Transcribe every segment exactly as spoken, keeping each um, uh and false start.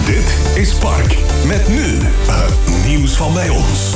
Dit is Park. Met nu het nieuws van bij ons.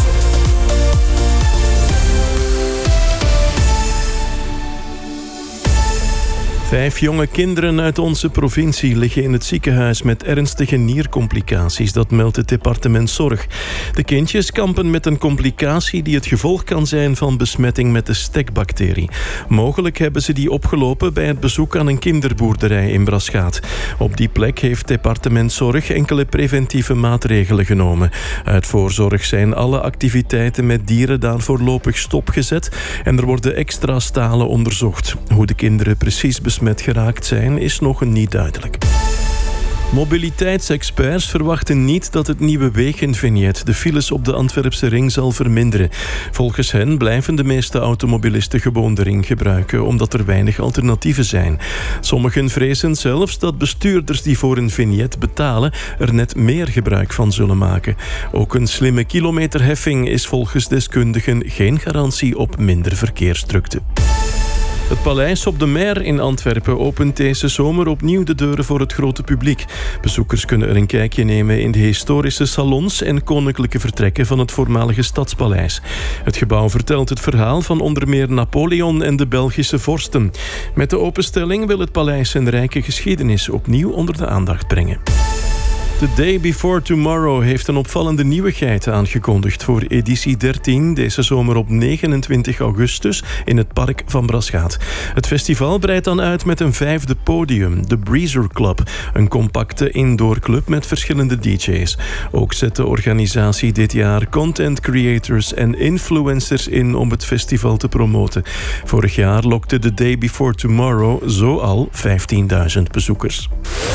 Vijf jonge kinderen uit onze provincie liggen in het ziekenhuis met ernstige niercomplicaties. Dat meldt het departement Zorg. De kindjes kampen met een complicatie die het gevolg kan zijn van besmetting met de stekbacterie. Mogelijk hebben ze die opgelopen bij het bezoek aan een kinderboerderij in Braschaat. Op die plek heeft departement Zorg enkele preventieve maatregelen genomen. Uit voorzorg zijn alle activiteiten met dieren daar voorlopig stopgezet en er worden extra stalen onderzocht. Hoe de kinderen precies besmet geraakt zijn, is nog niet duidelijk. Mobiliteitsexperts verwachten niet dat het nieuwe wegenvignet de files op de Antwerpse ring zal verminderen. Volgens hen blijven de meeste automobilisten gewoon de ring gebruiken, omdat er weinig alternatieven zijn. Sommigen vrezen zelfs dat bestuurders die voor een vignet betalen er net meer gebruik van zullen maken. Ook een slimme kilometerheffing is volgens deskundigen geen garantie op minder verkeersdrukte. Het Paleis op de Mer in Antwerpen opent deze zomer opnieuw de deuren voor het grote publiek. Bezoekers kunnen er een kijkje nemen in de historische salons en koninklijke vertrekken van het voormalige Stadspaleis. Het gebouw vertelt het verhaal van onder meer Napoleon en de Belgische vorsten. Met de openstelling wil het paleis zijn rijke geschiedenis opnieuw onder de aandacht brengen. The Day Before Tomorrow heeft een opvallende nieuwigheid aangekondigd voor editie dertien, deze zomer op negenentwintig augustus in het park van Braschaat. Het festival breidt dan uit met een vijfde podium, de Breezer Club, een compacte indoorclub met verschillende D J's. Ook zet de organisatie dit jaar content creators en influencers in om het festival te promoten. Vorig jaar lokte The Day Before Tomorrow zo al vijftienduizend bezoekers.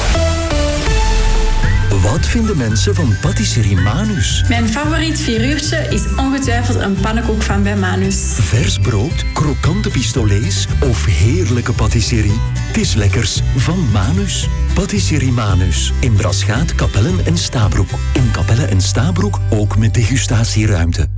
Wat vinden mensen van patisserie Manus? Mijn favoriet vieruurtje is ongetwijfeld een pannenkoek van bij Manus. Vers brood, krokante pistolets of heerlijke patisserie? Het is lekkers van Manus. Patisserie Manus. In Braschaat, Kapellen en Stabroek. In Kapellen en Stabroek ook met degustatieruimte.